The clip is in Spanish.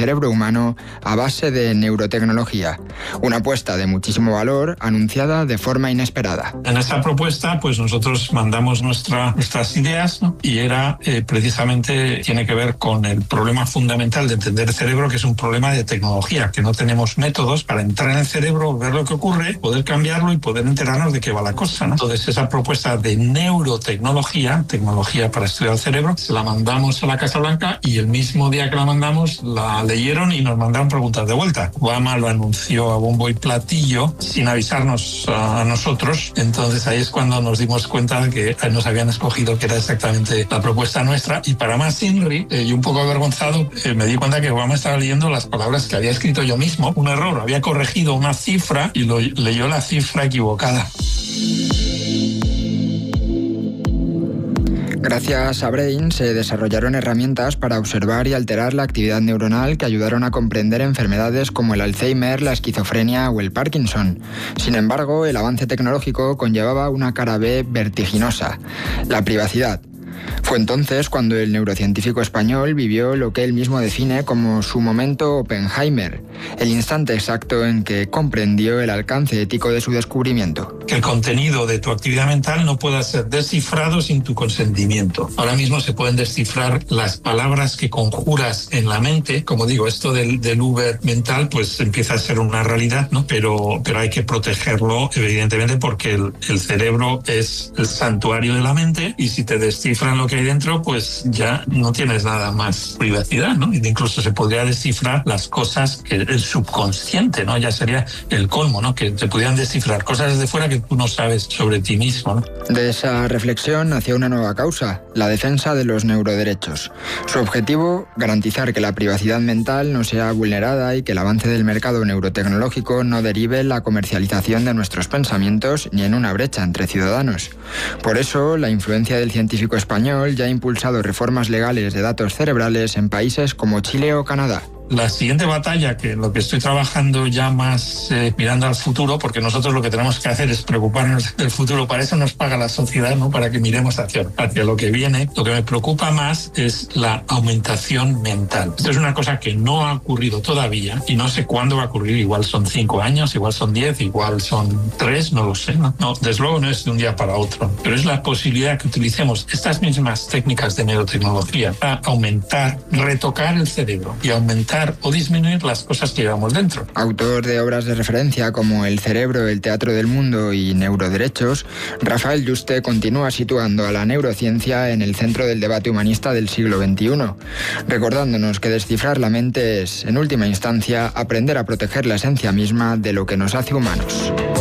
cerebro humano a base de neurotecnología. Una apuesta de muchísimo valor anunciada de forma inesperada. En esta propuesta, pues nosotros mandamos nuestras ideas, ¿no? Y era precisamente, tiene que ver con el problema fundamental de entender el cerebro, que es un problema de tecnología, que no tenemos métodos para entrar en el cerebro, ver lo que ocurre, poder cambiarlo y poder enterarnos de qué va la cosa, ¿no? Entonces esa propuesta de neurotecnología, tecnología para estudiar el cerebro, se la mandamos a la Casa Blanca y el mismo día que la mandamos la leyeron y nos mandaron preguntas de vuelta. Obama lo anunció a bombo y platillo sin avisarnos a nosotros. Entonces ahí es cuando nos dimos cuenta de que nos habían escogido, que era exactamente la propuesta nuestra. Y para más Inri, y un poco avergonzado, me di cuenta que Obama estaba leyendo las palabras que había escrito yo mismo. Un error, había corregido una cifra y leyó la cifra equivocada. Gracias a Brain se desarrollaron herramientas para observar y alterar la actividad neuronal que ayudaron a comprender enfermedades como el Alzheimer, la esquizofrenia o el Parkinson. Sin embargo, el avance tecnológico conllevaba una cara B vertiginosa: la privacidad. Fue entonces cuando el neurocientífico español vivió lo que él mismo define como su momento Oppenheimer, el instante exacto en que comprendió el alcance ético de su descubrimiento. Que el contenido de tu actividad mental no pueda ser descifrado sin tu consentimiento. Ahora mismo se pueden descifrar las palabras que conjuras en la mente. Como digo, esto del Uber mental pues empieza a ser una realidad, ¿no? Pero hay que protegerlo, evidentemente, porque el cerebro es el santuario de la mente, y si te descifran lo que hay dentro, pues ya no tienes nada más privacidad, ¿no? Incluso se podría descifrar las cosas que el subconsciente, ¿no? Ya sería el colmo, ¿no? Que te pudieran descifrar cosas desde fuera que tú no sabes sobre ti mismo, ¿no? De esa reflexión nació una nueva causa: la defensa de los neuroderechos. Su objetivo, garantizar que la privacidad mental no sea vulnerada y que el avance del mercado neurotecnológico no derive en la comercialización de nuestros pensamientos ni en una brecha entre ciudadanos. Por eso, la influencia del científico español ya ha impulsado reformas legales de datos cerebrales en países como Chile o Canadá. La siguiente batalla, que lo que estoy trabajando ya más mirando al futuro, porque nosotros lo que tenemos que hacer es preocuparnos del futuro, para eso nos paga la sociedad, ¿no? Para que miremos hacia lo que viene. Lo que me preocupa más es la aumentación mental. Esto es una cosa que no ha ocurrido todavía y no sé cuándo va a ocurrir. Igual son 5 años, igual son 10, igual son 3, no lo sé, ¿no? No, desde luego no es de un día para otro, pero es la posibilidad que utilicemos estas mismas técnicas de neurotecnología para aumentar, retocar el cerebro y aumentar o disminuir las cosas que llevamos dentro. Autor de obras de referencia como El cerebro, el teatro del mundo y Neuroderechos, Rafael Yuste continúa situando a la neurociencia en el centro del debate humanista del siglo XXI, recordándonos que descifrar la mente es, en última instancia, aprender a proteger la esencia misma de lo que nos hace humanos.